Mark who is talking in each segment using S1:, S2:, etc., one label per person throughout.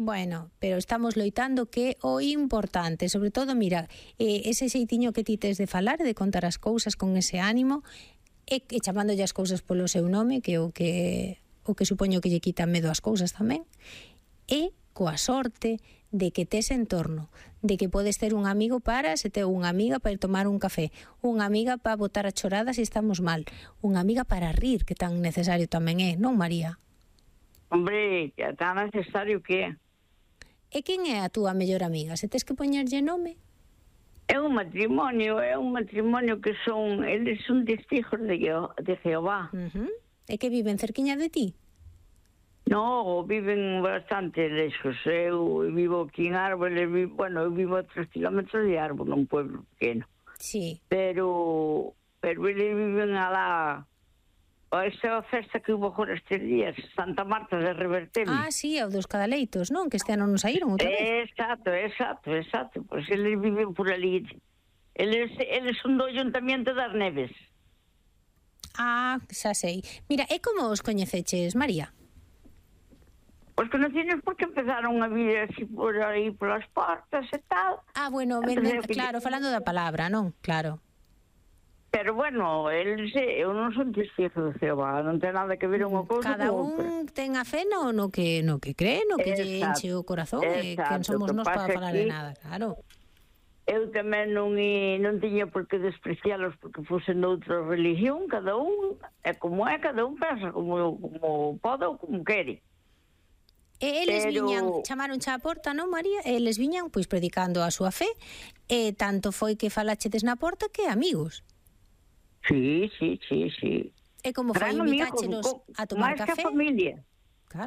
S1: Bueno, pero estamos loitando que o importante, sobre todo, mira, ese xeitiño que ti tes de falar, de contar as cousas con ese ánimo, e chamándolle as cousas polo seu nome, que o que supoño que lle quita medo ás cousas tamén, e coa sorte de que tes entorno, de que podes ter un amigo para se te unha amiga para ir tomar un café, unha amiga para botar a chorada se estamos mal, unha amiga para rir, que tan necesario tamén é, non, María?
S2: Hombre, que tan necesario que é.
S1: E quen é a túa mellor amiga? Se tes que poñerlle nome?
S2: É un matrimonio que eles son testigos de Jehová.
S1: E que viven cerquiña de ti?
S2: No, viven bastante lejos. Eu vivo aquí en Árbol, eu vivo a 3 kilómetros de Árbol, un pueblo pequeno.
S1: Sí.
S2: Pero eles viven alá. Esa é a festa que hubo agora estes días, Santa Marta de Reverteme.
S1: Ah, sí, é o dos Cadaleitos, non? Que este ano non saíron outra vez.
S2: Exacto. Pois eles viven por ali. Eles son do Ayuntamiento das Neves.
S1: Ah, xa sei. Mira, e como os coñeceches, María?
S2: Os conocidos porque empezaron a vir así por aí polas portas e tal.
S1: Ah, bueno, claro, falando da palabra, non? Claro.
S2: Pero bueno, eu non son testigo de Jehová, non ten nada que ver unha cousa.
S1: Cada un ten a fe no que cree, no que lle enche o corazón, e quen somos nós para falar de nada, claro.
S2: Eu tamén non tiña por que desprecialos porque fosen de outra religión, cada un cada un pensa como pode ou como quere.
S1: E eles viñan, chamaron xa a porta, non, María? Eles viñan, pois, predicando a súa fe, e tanto foi que falachedes na porta que amigos.
S2: Sí.
S1: E como foi invitáchelos a tomar café?
S2: Máis que a familia.
S1: Claro.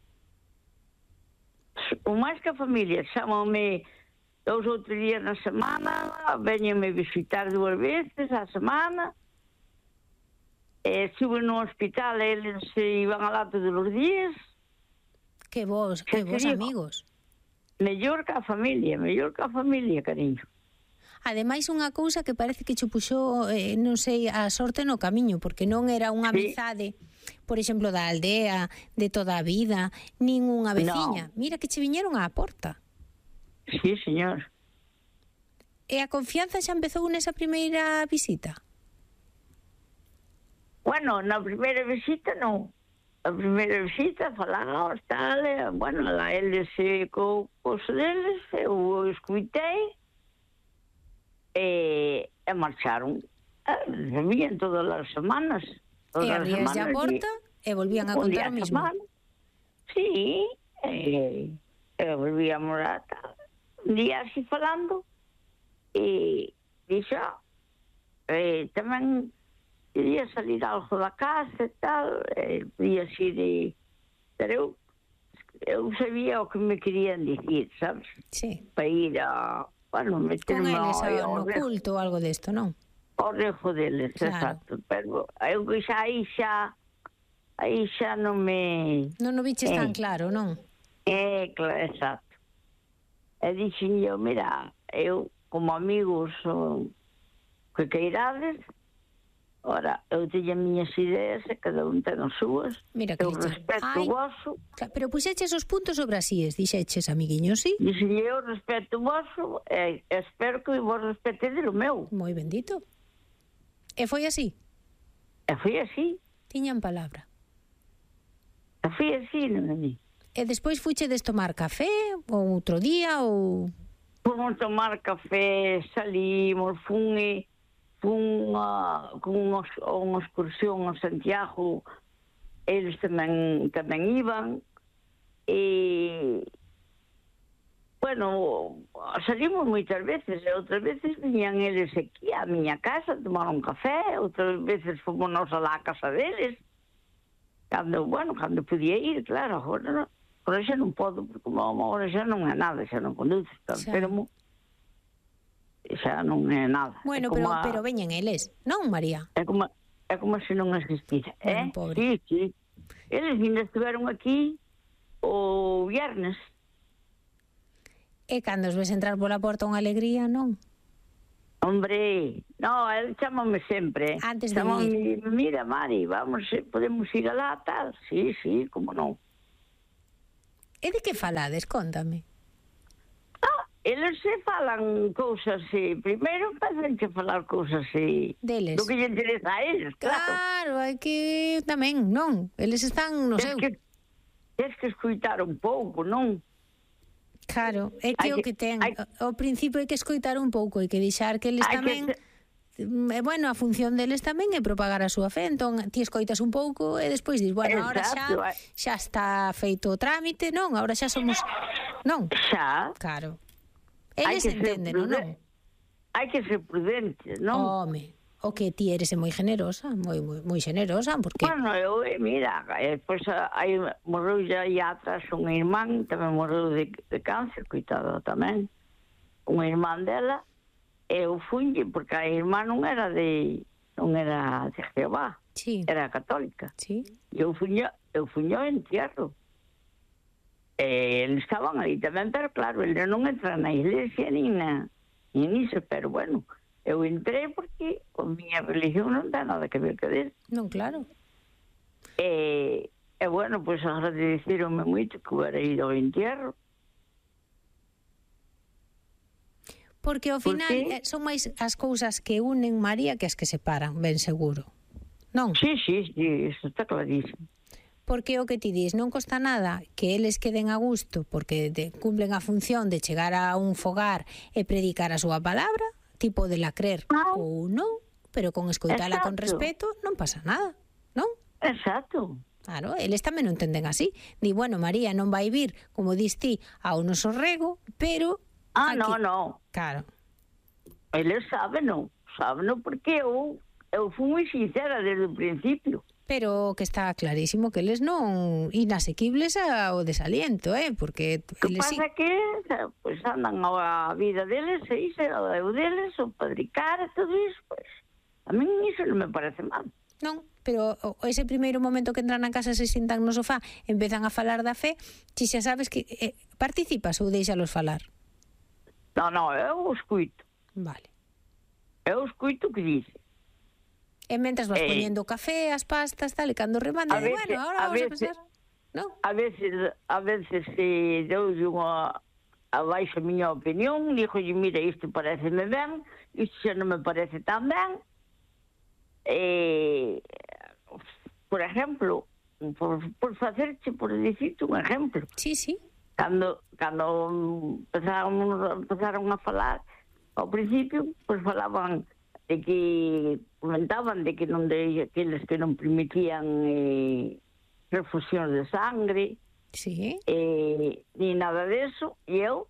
S2: O máis que a familia, chámame 2 ou 3 días na semana, veñenme visitar 2 veces a semana. Estuve no hospital, eles iban alá todos os días.
S1: Que vos amigos.
S2: Mellor que a familia, cariño.
S1: Ademais, unha cousa que parece que che puxou, non sei, a sorte no camiño, porque non era unha amizade, por exemplo, da aldea, de toda a vida, nin unha veciña. No. Mira que che viñeron á porta.
S2: Sí, señor.
S1: E a confianza xa empezou nesa primeira visita?
S2: Bueno, na primeira visita non. A primeira visita falábamos tal, bueno, lá eles cos deles, eu escuitei, e marcharon. Vían todas as semanas.
S1: E abrías a porta e volvían a contar o mismo.
S2: Sí, e volvíamos a tal. Un día así falando, e dixo, tamén quería salir algo da casa e tal, podía ir, pero eu sabía o que me querían dicir, sabes?
S1: Sí.
S2: Para ir a... Bueno,
S1: con eles no culto ou algo desto, non?
S2: Ao rejo deles, claro. Exacto. Pero eu aí xa non me...
S1: Non o viches tan claro, non?
S2: Claro, exacto. E dixen eu, mira, eu como amigos que queirades, ora, eu teño as miñas ideas e cada un ten as súas.
S1: Mira que
S2: eu respeto o vosso.
S1: Pero puxeches os puntos sobre as íes, dixeches, amiguiño, sí?
S2: Dixen eu respeto o vosso e espero que vos respetedes o meu.
S1: Moi bendito. E foi así?
S2: E foi así.
S1: Tiñan palabra.
S2: E foi así, non é?
S1: E despois fuchedes tomar café ou outro día ou...
S2: Fomos tomar café, salimos, fun con unha excursión a Santiago, eles tamén iban, e bueno, salimos moitas veces, e outras veces viñan eles aquí á miña casa, tomaron café, outras veces fomos nós alá a casa deles, cando podía ir, claro, agora xa non podo, porque agora xa non é nada, xa non conduzo, pero xa non é nada.
S1: Bueno, pero veñen eles, non, María?
S2: É como se non existira,
S1: pobre.
S2: Sí. Eles ainda estiveron aquí o viernes.
S1: E cando os ves entrar pola porta unha alegría, non?
S2: Hombre, no, el chamame sempre.
S1: Antes de ir.
S2: Mira, Mari, podemos ir alá, tal. Sí, como non.
S1: E de que falades? Contame.
S2: Eles se falan cousas primeiro empezan a falar cousas
S1: deles.
S2: do que lle interesa a eles, claro.
S1: Claro, hai que tamén, non? Eles están no seu.
S2: Tens que escoitar un pouco, non?
S1: Claro, é que o que ten, ao principio hai que escoitar un pouco, hai que deixar que eles tamén, bueno, a función deles tamén é propagar a súa fe, entón ti escoitas un pouco e despois dis, bueno, agora xa está feito o trámite, non? Agora xa somos, non?
S2: Xa.
S1: Claro. Eles entenden, non?
S2: Hai que ser prudente, non?
S1: Home, o que ti eres moi generosa, moi generosa, porque...
S2: Bueno, eu, mira, pois aí morreu xa atrás un irmán, tamén morreu de cáncer, coitada tamén. Un irmán dela, eu fui, porque a irmá non era de Jehová,
S1: sí.
S2: Era católica.
S1: Sí.
S2: E eu fui ao entierro. Eles estaban aí tamén, pero claro, eles non entran na iglesia nin niso, pero bueno, eu entrei porque a miña religión non ten nada que ver con eso.
S1: Non, claro.
S2: E bueno, pois agradeceronme moito que hubiera ido ao entierro.
S1: Porque ao final son máis as cousas que unen, María, que as que separan, ben seguro. Non?
S2: Sí, isto está clarísimo.
S1: Porque o que ti dis, non costa nada que eles queden a gusto porque cumplen a función de chegar a un fogar e predicar a súa palabra, tipo de la crer ou non, pero con escoitala con respeto non pasa nada, non?
S2: Exacto.
S1: Claro, eles tamén non entenden así. Di, bueno, María non vai vir, como dis ti, ao noso rego, pero...
S2: non.
S1: Claro.
S2: Eles sábeno porque eu fui moi sincera desde o principio.
S1: Pero que está clarísimo que eles non inasequibles ao desaliento, porque
S2: eles pasa que pues, andan a vida deles e iso, o deu deles, o padricar e todo iso, pues, a mí iso non me parece mal.
S1: Non, pero ese primeiro momento que entran na casa se sintan no sofá, empezan a falar da fe, ti xa sabes que participas ou deixalos falar?
S2: Non, eu escuito.
S1: Vale.
S2: Eu escuito o que dice.
S1: E mentras vas poñendo o café, as pastas, tal, e cando remanda, bueno, ahora vamos a pasar, non?
S2: A veces dou abaixo a miña opinión, dixolle, mira, isto pareceme ben, isto xa non me parece tan ben. Por exemplo, por facerche, por dicirte un exemplo.
S1: Sí.
S2: Cando empezaron a falar, ao principio, pois falaban de que comentaban de que aqueles que non permitían transfusións de sangre,
S1: sí.
S2: Ni nada deso, e eu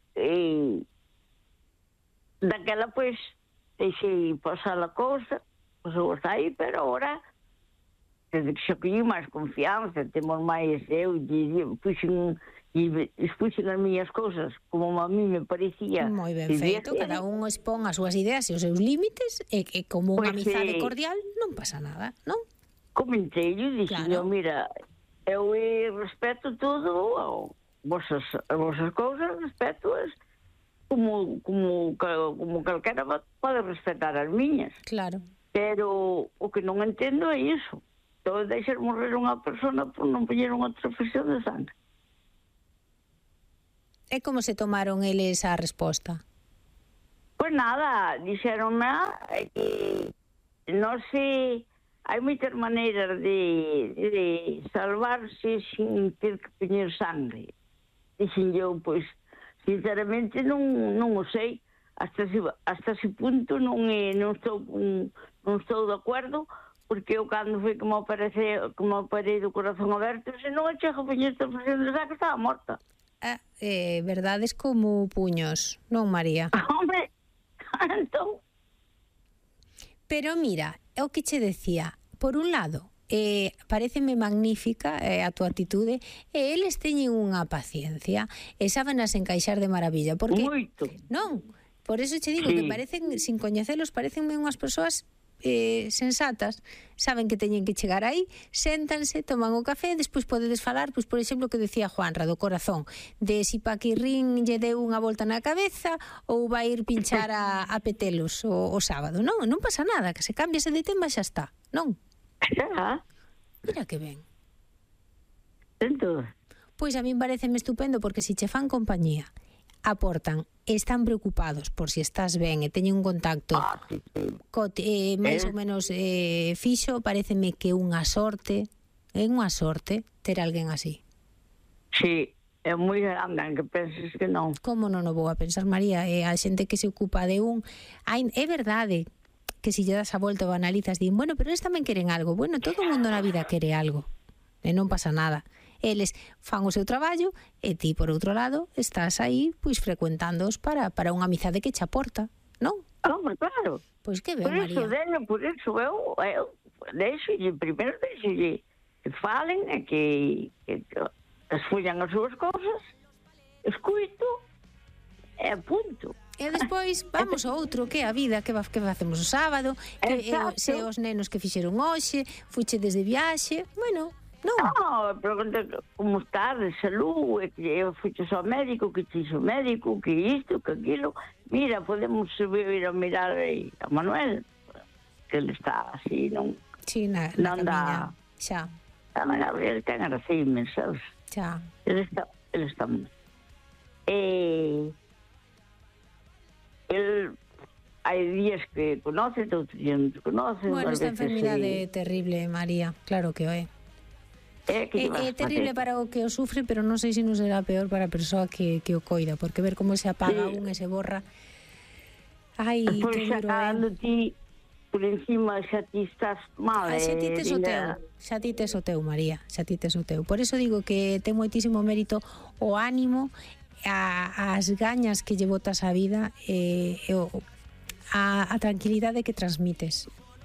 S2: daquela pois deixei pasar a cousa, pois eu está aí, pero agora desde que xa collí máis confianza, temos máis, eu expuxen as miñas cousas como a mí me parecía.
S1: Moi ben feito, cada un expón as súas ideas e os seus límites e como unha amizade cordial non pasa nada, non?
S2: Comentei, eu dixen, mira, eu respeto todo as vosas cousas, respeto-as como calquera pode respetar as miñas.
S1: Claro.
S2: Pero o que non entendo é iso. Todo deixar morrer unha persona por non poñer unha transfusión de sangre.
S1: E como se tomaron eles a resposta?
S2: Pois nada, dixeronme que non sei, hai moitas maneiras de salvarse sin ter que poñer sangre. Dixen eu, pois, sinceramente non o sei, hasta ese punto non estou de acordo, porque eu cando foi que me operei do corazón aberto, se non chego a poñer transfusión de sangre, estaba morta.
S1: Verdades como puños, non, María?
S2: Hombre, entón...
S1: Pero mira, é o que che decía, por un lado, pareceme magnífica a tua atitude, e eles teñen unha paciencia e sábenas encaixar de maravilla, porque...
S2: Moito.
S1: Non, por eso che digo que parecen, sin coñecelos, parecenme unhas persoas sensatas, saben que teñen que chegar aí, séntanse, toman o café, despois podedes falar, pois por exemplo, que decía Juanra do corazón, de si Paquirrín lle deu unha volta na cabeza ou vai ir pinchar a Petelos o sábado. Non pasa nada, que se cambiase de tema xa está, non?
S2: Xa.
S1: Mira que ben.
S2: Entón.
S1: Pois a min pareceme estupendo porque se che fan compañía, aportan, están preocupados por si estás ben e teñen un contacto máis ou menos fixo, pareceme que é unha sorte ter alguén así.
S2: Sí, é moi grande, que penses que non.
S1: Como non o vou a pensar, María? É a xente que se ocupa de un... É verdade que se lle das a volta ou analizas, din, bueno, pero eles tamén queren algo. Bueno, todo o mundo na vida quere algo. E non pasa nada. Eles fan o seu traballo e ti, por outro lado, estás aí pois frecuentándoos para unha amizade que che aporta, non?
S2: Claro.
S1: Pois que ben, María.
S2: Por iso eu primeiro deixolle que falen e que esfollan as súas cousas, escuito e punto.
S1: E despois vamos ao outro, que é a vida, que facemos o sábado, que se os nenos que fixeron hoxe, fuche desde viaxe, bueno... Non,
S2: pregunta como está, de salud, que eu fuches ao médico, que xixo o médico, que isto, que aquilo. Mira, podemos ir a mirar a Manuel, que ele está así, non...
S1: Sí, na camiña, xa.
S2: Ele ten Alzheimer, sabes?
S1: Xa.
S2: Ele está moi. El hai días que conoce, outros días non te conoce.
S1: Bueno, esta enfermidade é terrible, María, claro que o é. É terrible para o que o sufre, pero non sei se non será peor para a persoa que o coida, porque ver como se apaga un e se borra. Ai, que duro,
S2: cando ti por encima xa ti estás mal.
S1: Xa ti tes o teu, María, xa ti tes o teu. Por eso digo que ten moitísimo mérito o ánimo, as gañas que lle botas á vida e a tranquilidade que transmites.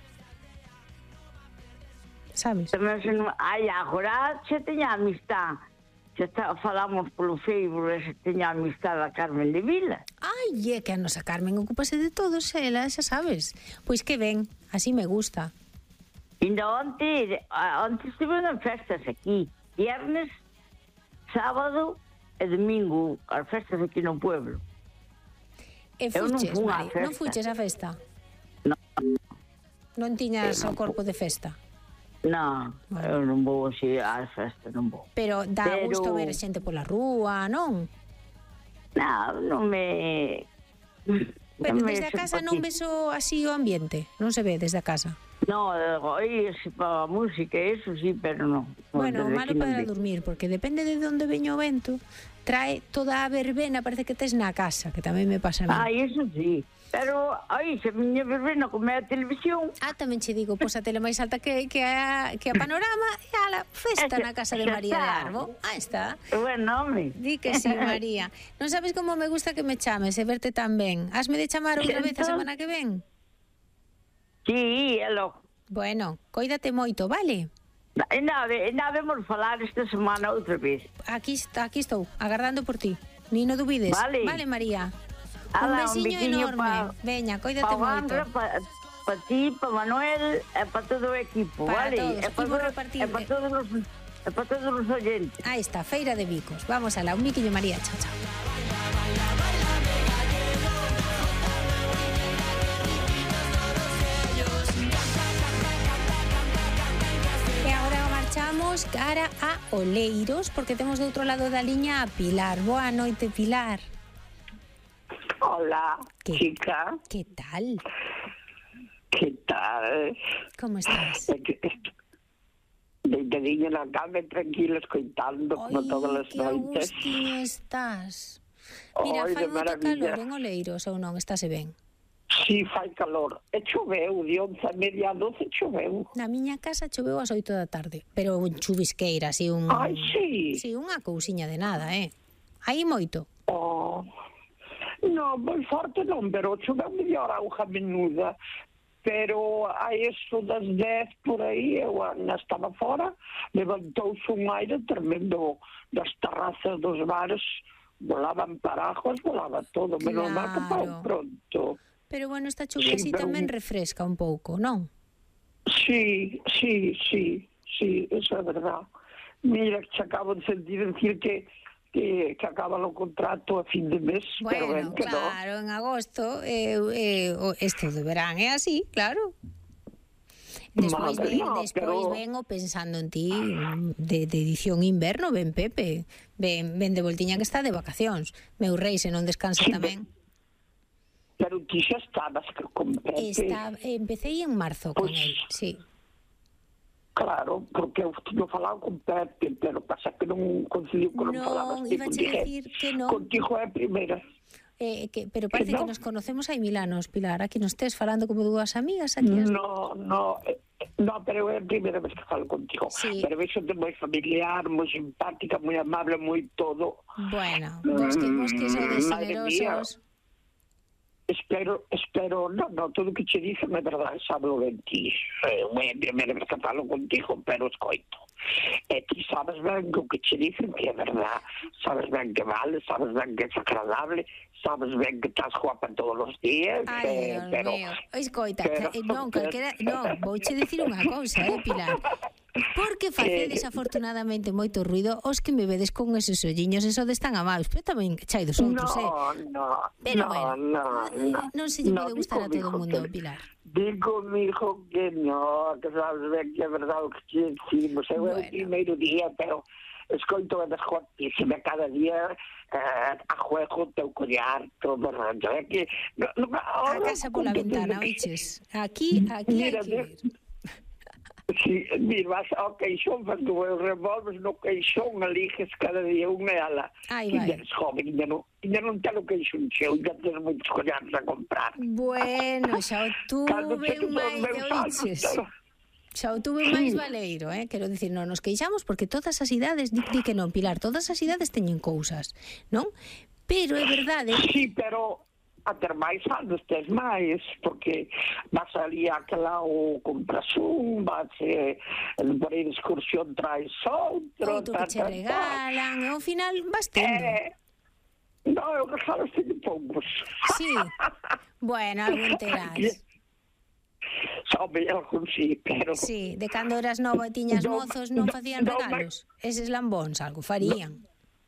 S1: Sabes?
S2: Ai, agora xa teña amistad. Falamos polo Facebook e xa teña amistad a Carmen de Vila.
S1: Ai, é que a nosa Carmen ocúpase de todos, ela, xa sabes. Pois que ben, así me gusta.
S2: Ainda onte estive en festas aquí. Viernes, sábado e domingo, as festas aquí no pueblo.
S1: E fuches, María? Non fuches a festa?
S2: Non.
S1: Non tiñas o corpo de festa?
S2: Non, eu non vou así ás festas, non vou.
S1: Pero dá gusto ver xente pola rúa, non?
S2: Non me...
S1: Pero desde a casa non ves así o ambiente? Non se ve desde a casa?
S2: Non, oíse para a música, eso sí, pero non.
S1: Bueno, malo para dormir, porque depende de onde veño o vento, trae toda a verbena, parece que tes na casa, que tamén me pasa a mí.
S2: Eso sí. Pero, se a miña verbena come a televisión...
S1: Tamén che digo, pois a tele máis alta que a Panorama e a la festa na casa de María de Arbo. Está.
S2: Bueno, home.
S1: Di que sí, María. Non sabes como me gusta que me chames e verte tan ben. Hasme de chamar outra vez a semana que ven?
S2: Sí, é logo.
S1: Bueno, coídate moito, vale?
S2: Ainda vemos falar esta semana outra vez.
S1: Aquí estou, agardando por ti. Ni no dubides.
S2: Vale,
S1: María. Un besiño enorme. Veña, coídate moito.
S2: Para ti, para Manuel e para todo o equipo, vale? E para todos os oyentes.
S1: Aí está, Feira de Bicos. Vamos alá, un biquiño, María. Chao, chao. E agora marchamos cara a Oleiros, porque temos do outro lado da liña a Pilar. Boa noite, Pilar.
S3: Hola, chica.
S1: ¿Qué tal?
S3: ¿Qué tal?
S1: ¿Cómo estás?
S3: Deitadinha na cama, tranquila, escoitando, como todas as noites.
S1: Que agustinho estás. Mira, fai moito calor en Oleiros ou non? Estáse ben?
S3: Sí, fai calor. E choveu, de 11:30 a 12 choveu.
S1: Na miña casa choveu ás 8 da tarde, pero un chuvisqueira, así un...
S3: Ai, sí.
S1: Sí, unha cousiña de nada, Hai moito.
S3: Non, moi forte non, pero choveu mellor auga menuda. Pero a eso das 10 por aí, eu estaba fora, levantouse un aire tremendo das terrazas dos bares, volaban paraguas, volaba todo, menos mal que para pronto.
S1: Pero bueno, esta chuvia así tamén refresca un pouco, non?
S3: Sí, eso é verdad. Mira, que acabo de sentir decir que acaba o contrato a fin de mes.
S1: Bueno,
S3: pero ben que
S1: claro, en agosto este de verán é así, claro. Despois ven o pensando en ti de edición inverno, ven Pepe, ven de voltiña que está de vacacións. Meu rei, se non descansa tamén.
S3: Pero ti xa estabas con Pepe.
S1: Empecé en marzo con el, sí.
S3: Claro, porque eu tiño falado con Pepe, pero pasa que non coincidiu que non falabas ti.
S1: Non, iba a decir que non.
S3: Contigo é a primeira.
S1: Pero parece que nos conocemos hai 1000 anos, Pilar. Aquí nos estés falando como dúas amigas. Aquí
S3: No, pero é a primeira vez que falo contigo.
S1: Sí.
S3: Pero vexote moi familiar, moi simpática, moi amable, moi todo.
S1: Bueno, vos que sodes generosos.
S3: Espero, no, todo o que che dicen é verdade, sábelo ben ti. É a primeira vez que falo contigo, pero escoito. E ti sabes ben que o que che dicen que é verdade. Sabes ben que vale, sabes ben que é agradable, sabes ben que estás guapa todos os días.
S1: Ai, Dios mío. Escoita, non, vouche dicir unha cousa, Pilar. Porque facedes afortunadamente moito ruido os que me vedes con esos olliños, eso de tan amables, pero tamén chai dos outros, non se lle pode gustar a todo o mundo, Pilar.
S3: Digo, mijo, que no, que sabes ben que é verdade o que te decimos. Eu é o primeiro día, pero escoito a descortísima cada día a juego o teu collar, todo o rollo. É que...
S1: A casa pola ventana, oiches? Aquí hai que ver.
S3: Sí, mira, vas ao queixón, faz que vos revolves no queixón, eliges cada día unha e ala. Ainda eres joven, ainda non ten o queixón cheo, ainda tens moitos collares a comprar.
S1: Bueno, xa o tuve máis valeiro, quero dicir, non nos queixamos porque todas as idades, di que non, Pilar, todas as idades teñen cousas, non? Pero é verdade...
S3: Sí, pero... a ter máis anos, tes máis, porque vas ali aquela ou compras vas por aí de excursión traes outro
S1: que che regalan, e ao final vas tendo.
S3: Non, eu regalos teño poucos.
S1: Sí, bueno, algún terás.
S3: Sabe, algún sí, pero...
S1: Sí, de cando eras nova e tiñas mozos non facían regalos? Eses lambóns algo farían.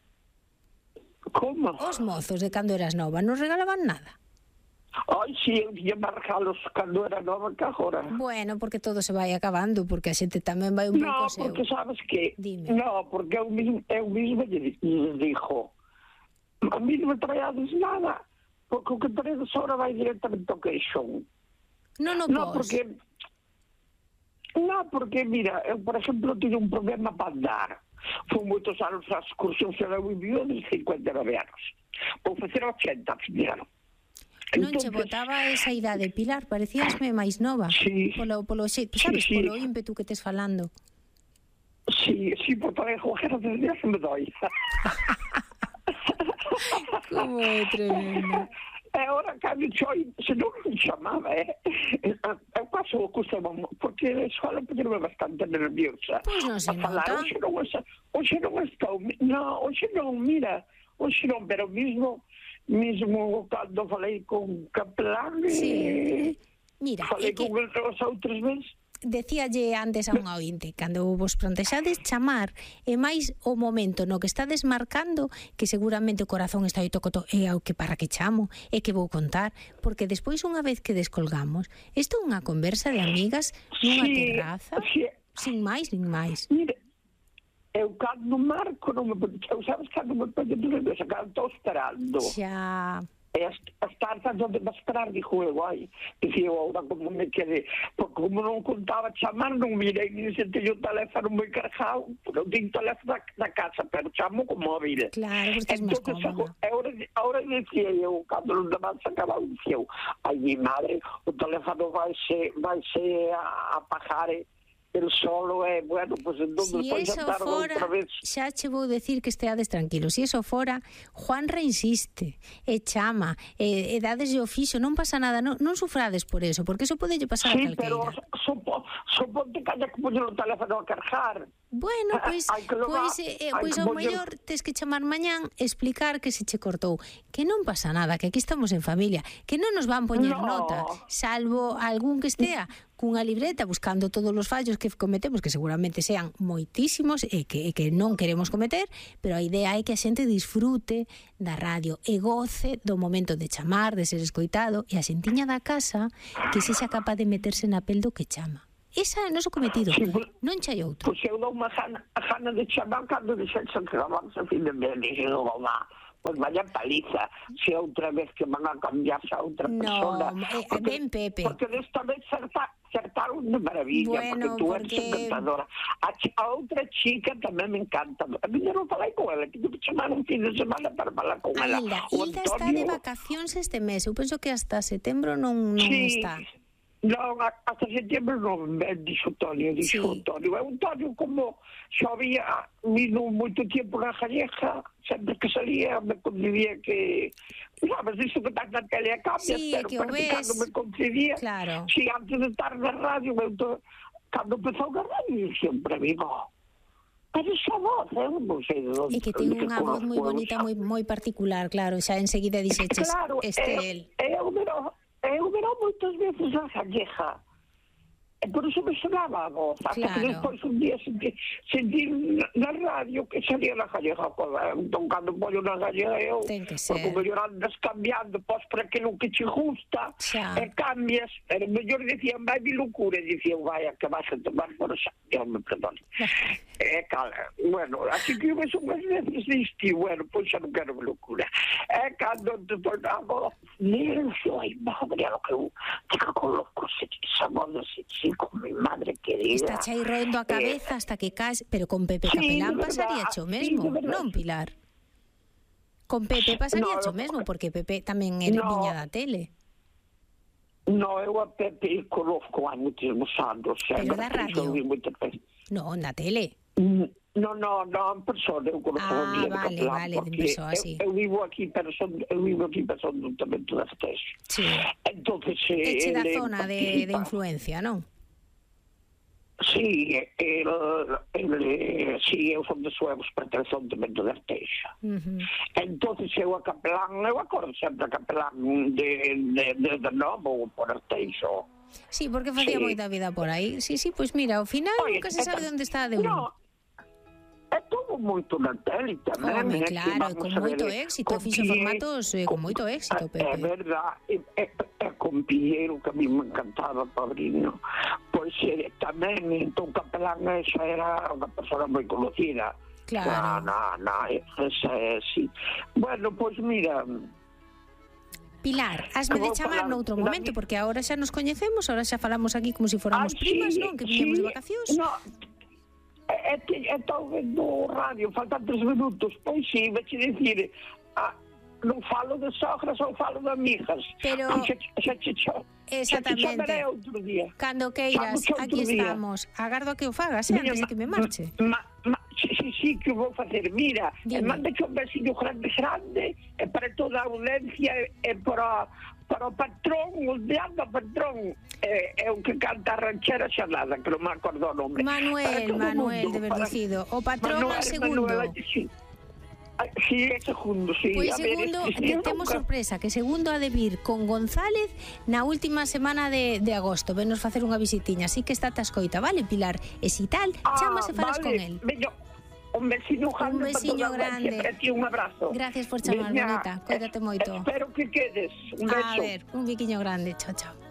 S3: Como?
S1: Os mozos de cando eras nova non regalaban nada?
S3: Ai, sí, eu tiña máis regalos cando era nova que agora.
S1: Bueno, porque todo se vai acabando, porque a xente tamén vai un pouco seu.
S3: No, porque sabes que...
S1: Dime.
S3: No, porque eu mismo lle dixo, a mí non me traíades nada, porque o que traedes ahora vai directamente ao queixón.
S1: Non
S3: porque mira, eu, por exemplo, tiño un problema para andar. Fui moitos anos a excursión, se eu viviu de 59 anos. Vou facer 80, filiano.
S1: Non che botaba esa idade, Pilar, parecíasme máis nova.
S3: Sí.
S1: Polo xeito, sabes, polo ímpetu que tes falando.
S3: Sí, porque a jojera desde días me doi.
S1: Como é tremendo.
S3: E ora, cambio, se non me chamaba, eu paso o custo, porque a escola poñerme bastante nerviosa.
S1: Pois non se nota.
S3: Hoxe non estou, mira, pero mismo cando falei con Capelán,
S1: mira,
S3: falei con os outros veces,
S1: decíalle antes a un ointe, cando vos plantexades chamar, é máis o momento no que estades marcando, que seguramente o corazón está aí tocoto, é ao que para que chamo, é que vou contar, porque despois unha vez que descolgamos, isto é unha conversa de amigas nunha terraza, sin máis nin máis.
S3: Mira, eu cando marco, eu sabes cando me ponho nerviosa, cando estou esperando.
S1: Xa...
S3: As tartas onde vas esperar, dixo eu, dicía eu agora como me quedé, porque como non contaba chamar, non mirei, nin se teño o teléfono moi cargado, porque eu teño o teléfono da casa, pero chamo con móvil.
S1: Claro, porque estás máis cómoda.
S3: Ahora dicía eu, cando non demás acababa, dicía eu, ai, mi madre, o teléfono vaise a apagar, el solo é, bueno, pois entón despois jantar outra vez.
S1: Xa che vou decir que esteades tranquilos. Se eso fora, Juan reinsiste, e chama, e dadeslle o fixo, non pasa nada, non sufrades por eso, porque eso pode pasar a calqueira.
S3: Sí, pero suponte que haya que poñer o teléfono a cargar.
S1: Bueno, pois ao mellor tes que chamar mañán e explicar que se che cortou, que non pasa nada, que aquí estamos en familia, que non nos van poñer nota, salvo algún que estea cunha libreta buscando todos os fallos que cometemos, que seguramente sean moitísimos e que non queremos cometer, pero a idea é que a xente disfrute da radio e goce do momento de chamar, de ser escoitado, e a xentiña da casa que sexa capaz de meterse na pel do que chama. Esa é o noso cometido.
S3: Sí, pues,
S1: Non che hai outro.
S3: Pois eu dou unha gana de chamar cando dixesen que vamos a fin de mes, dixen, pois vaya paliza, se outra vez que van a cambiarse a outra persona.
S1: Ben Pepe.
S3: Porque desta vez acertaron de maravilla,
S1: Bueno,
S3: porque tú eres encantadora. A outra chica tamén me encanta. A mí non falei con ela, que te chamar un fin de semana para falar con ela.
S1: Hilda está de vacacións este mes. Eu penso que hasta setembro non está.
S3: Non, hasta setembro non, dixo Antonio. É un Antonio como xa había vindo moito tempo na Gallega, sempre que salía me concedía que, sabes, iso que estás na tele a cambias, pero practicando me concedía.
S1: Claro.
S3: Si antes de estar na radio, cando empezou a radio, sempre digo, pero esa voz, eu non sei de onde.
S1: E que ten unha voz moi bonita, moi particular, claro, xa enseguida dixeches, él.
S3: Eu verá moitas veces a Gallega. E por iso me sonaba a voz. Hasta que despois un día sentí na radio que salía na Gallega. Entón, cando pollo na Gallega eu, porque mellor andas cambiando, pois para que non que che gusta, e cambias. Pero mellor dicían, vai mi locura, e dicían, vai, que vas a tomar por xa. Dios me perdone. E cala, bueno, así que eu vejo unhas veces diste, bueno, pois xa non quero locura. E cando te tornamos, mira, ai, madre, a lo que eu fica con loco, esa voz así, con mi madre querida.
S1: Está aí roendo a cabeza hasta que caes, pero con Pepe Capelán pasaría o mesmo, non, Pilar? Con Pepe pasaría o mesmo, porque Pepe tamén era viña da tele.
S3: No, eu a Pepe conozco hai moitísimos anos.
S1: Pero da radio? Non, da tele.
S3: No, en persona, eu conozco a Día de Capelán.
S1: Vale, en persoa, sí.
S3: Eu vivo aquí, pero son do Tamento de Arteixo.
S1: Sí.
S3: Entonces,
S1: eche da zona de influencia, non?
S3: Sí, eu son de Suevos, pertenece ao Tamento de Arteixo. Entonces, eu a Capelán, eu acordo sempre a Capelán de novo por Arteixo.
S1: Sí, porque facía moita vida por aí. Sí, pois mira, ao final nunca se sabe onde está de uno.
S3: É todo moito na tele tamén.
S1: Claro, con moito éxito, fixo formatos con moito éxito, Pepe.
S3: É verdade, é con Piñeiro, que a mí me encantaba, padrino. Pois tamén, entón Capelán esa era unha persona moi conocida.
S1: Claro.
S3: Esa é así. Bueno, pois mira...
S1: Pilar, hasme de chamar noutro momento, porque agora xa nos coñecemos, agora xa falamos aquí como se fóramos primas, non? Que viñemos de vacacións.
S3: Estou vendo radio, faltan 3 minutos. Pois sí, veche dicir, non falo de sogras ou falo de amigas.
S1: Pero... Exactamente. Cando queiras, aquí estamos. Agardo a que o fagas, antes de que me marche.
S3: Sí, que vou facer. Mira, manda que un besiño grande, e para toda a audiencia, e para o patrón, o deando patrón, é o que canta a ranchera xalada, que non me acordo o nome.
S1: Manuel de Verducido. O patrón é segundo.
S3: Sí, é segundo, sí.
S1: Pois segundo, temos sorpresa, que segundo ha de vir con González na última semana de agosto. Venos facer unha visitiña, así que está ta escoita, vale, Pilar? E si tal, chamas e falas con él.
S3: Un veciño grande. Un abrazo.
S1: Gracias por chamar, bonita. Cuídate moito.
S3: Espero que quedes. Un beso.
S1: A ver, un biquiño grande. Chao, chao.